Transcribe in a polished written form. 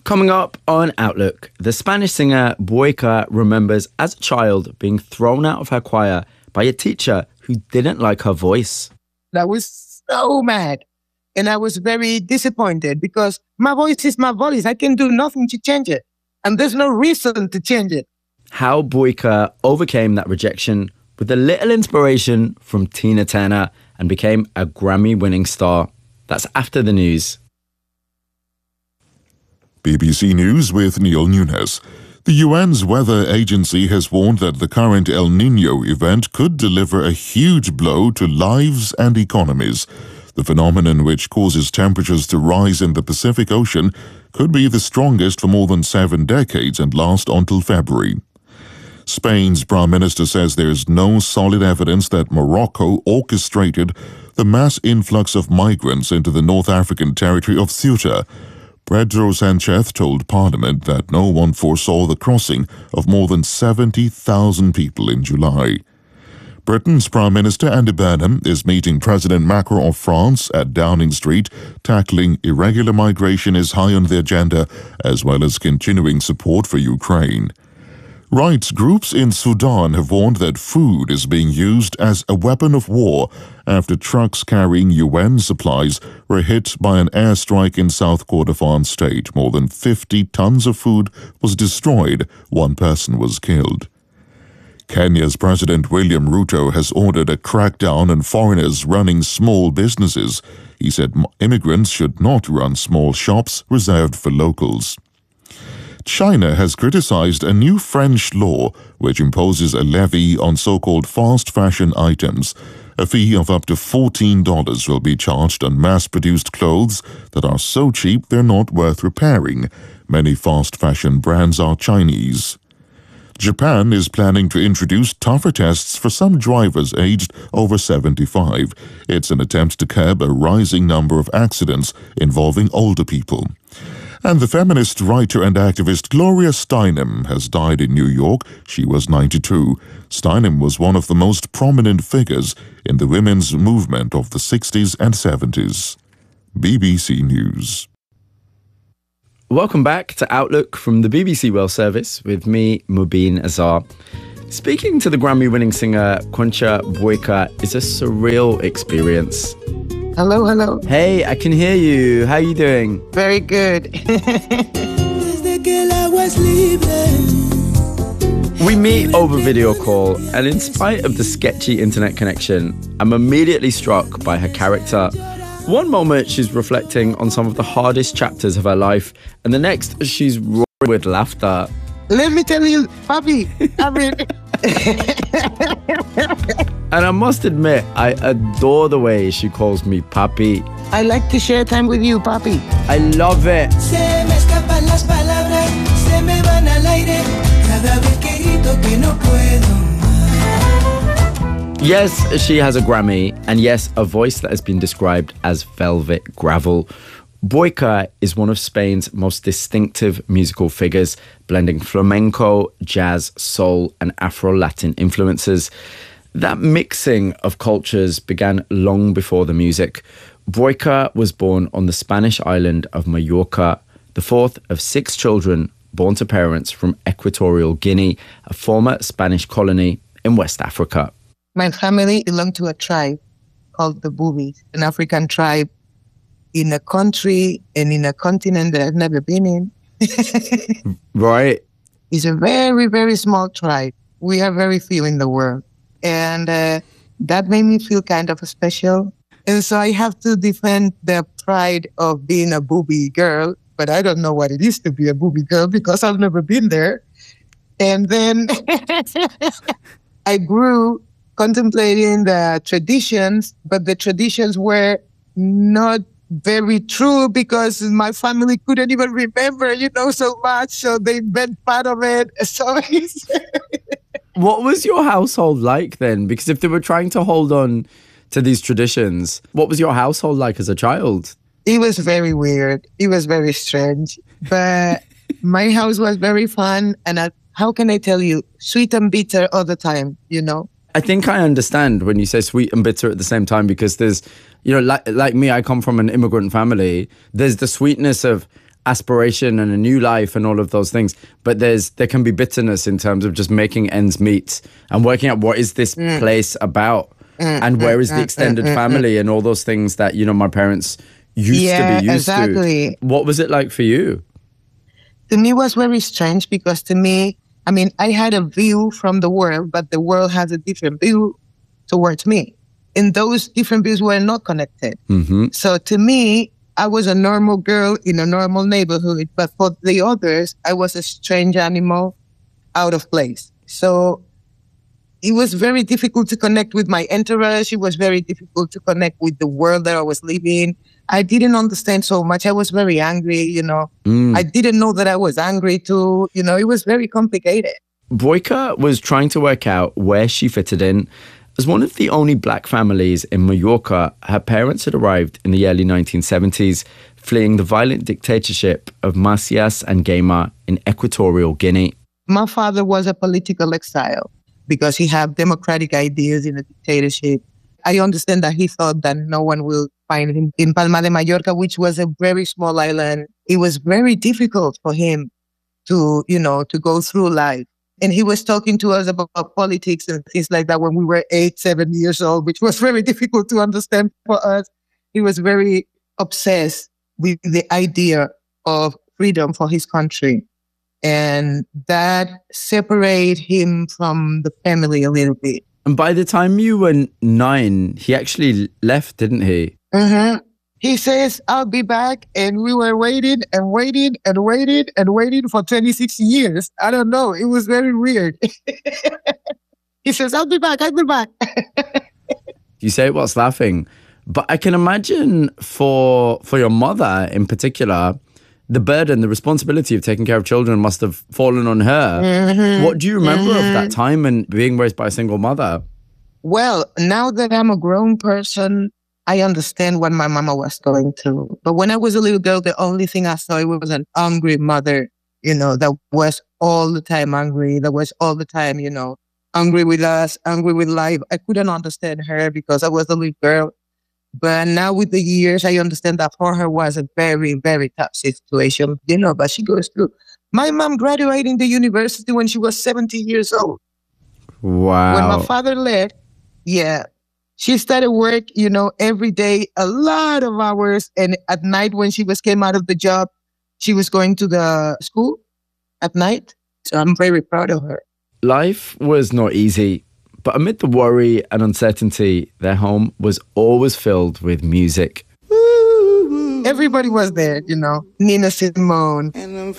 Coming up on Outlook, the Spanish singer Boyka remembers as a child being thrown out of her choir by a teacher who didn't like her voice. I was so mad and I was very disappointed because my voice is my voice. I can do nothing to change it. And there's no reason to change it. How Boyka overcame that rejection with a little inspiration from Tina Turner and became a Grammy-winning star. That's after the news. BBC News with Neil Nunes. The UN's weather agency has warned that the current El Niño event could deliver a huge blow to lives and economies. The phenomenon, which causes temperatures to rise in the Pacific Ocean, could be the strongest for more than 7 decades and last until February. Spain's Prime Minister says there is no solid evidence that Morocco orchestrated the mass influx of migrants into the North African territory of Ceuta. Pedro Sanchez told Parliament that no one foresaw the crossing of more than 70,000 people in July. Britain's Prime Minister Andy Burnham is meeting President Macron of France at Downing Street. Tackling irregular migration is high on the agenda, as well as continuing support for Ukraine. Rights groups in Sudan have warned that food is being used as a weapon of war after trucks carrying UN supplies were hit by an airstrike in South Kordofan state. More than 50 tons of food was destroyed. 1 person was killed. Kenya's President William Ruto has ordered a crackdown on foreigners running small businesses. He said immigrants should not run small shops reserved for locals. China has criticized a new French law which imposes a levy on so-called fast fashion items. A fee of up to $14 will be charged on mass-produced clothes that are so cheap they're not worth repairing. Many fast fashion brands are Chinese. Japan is planning to introduce tougher tests for some drivers aged over 75. It's an attempt to curb a rising number of accidents involving older people. And the feminist writer and activist Gloria Steinem has died in New York. She was 92. Steinem was one of the most prominent figures in the women's movement of the 60s and 70s. BBC News. Welcome back to Outlook from the BBC World Service with me, Mubin Azar. Speaking to the Grammy-winning singer Concha Boyka is a surreal experience. Hello, hello. Hey, I can hear you. How are you doing? Very good. We meet over video call, and in spite of the sketchy internet connection, I'm immediately struck by her character. One moment she's reflecting on some of the hardest chapters of her life, and the next she's roaring with laughter. Let me tell you, Papi, And I must admit, I adore the way she calls me Papi. I like to share time with you, Papi. I love it. Yes, she has a Grammy, and yes, a voice that has been described as velvet gravel. Boyka is one of Spain's most distinctive musical figures, blending flamenco, jazz, soul, and Afro-Latin influences. That mixing of cultures began long before the music. Boyka was born on the Spanish island of Mallorca, the fourth of 6 children born to parents from Equatorial Guinea, a former Spanish colony in West Africa. My family belonged to a tribe called the Bubis, an African tribe in a country and in a continent that I've never been in. Right. It's a very, very small tribe. We are very few in the world. And that made me feel kind of special. And so I have to defend the pride of being a Bubi girl, but I don't know what it is to be a Bubi girl because I've never been there. And then I grew contemplating the traditions, but the traditions were not very true because my family couldn't even remember, so much. So they meant part of it. So What was your household like then? Because if they were trying to hold on to these traditions, what was your household like as a child? It was very weird. It was very strange. But my house was very fun. And how can I tell you? Sweet and bitter all the time, I think I understand when you say sweet and bitter at the same time, because there's, like me, I come from an immigrant family. There's the sweetness of aspiration and a new life and all of those things. But there can be bitterness in terms of just making ends meet and working out what is this place about and where is the extended family and all those things that, my parents used to be used to. What was it like for you? To me, it was very strange because to me, I had a view from the world, but the world has a different view towards me. And those different views were not connected. Mm-hmm. So to me, I was a normal girl in a normal neighborhood, but for the others, I was a strange animal out of place. So it was very difficult to connect with my entourage. It was very difficult to connect with the world that I was living. I didn't understand so much. I was very angry, I didn't know that I was angry too. It was very complicated. Boyka was trying to work out where she fitted in. As one of the only black families in Mallorca, her parents had arrived in the early 1970s, fleeing the violent dictatorship of Macias and Guémar in Equatorial Guinea. My father was a political exile because he had democratic ideas in a dictatorship. I understand that he thought that no one will find him in Palma de Mallorca, which was a very small island. It was very difficult for him to go through life. And he was talking to us about politics and things like that when we were 8, 7 years old, which was very difficult to understand for us. He was very obsessed with the idea of freedom for his country. And that separated him from the family a little bit. And by the time you were 9, he actually left, didn't he? Mm-hmm. He says, I'll be back. And we were waiting and waiting and waiting and waiting for 26 years. I don't know. It was very weird. He says, I'll be back. You say it whilst laughing. But I can imagine for your mother in particular, the burden, the responsibility of taking care of children must have fallen on her. Mm-hmm. What do you remember of that time and being raised by a single mother? Well, now that I'm a grown person, I understand what my mama was going through. But when I was a little girl, the only thing I saw was an angry mother, that was all the time angry. That was all the time, angry with us, angry with life. I couldn't understand her because I was a little girl. But now with the years, I understand that for her was a very, very tough situation, but she goes through. My mom graduated the university when she was 70 years old. Wow. When my father left, she started work, every day, a lot of hours. And at night when she came out of the job, she was going to the school at night. So I'm very proud of her. Life was not easy, but amid the worry and uncertainty, their home was always filled with music. Everybody was there, Nina Simone.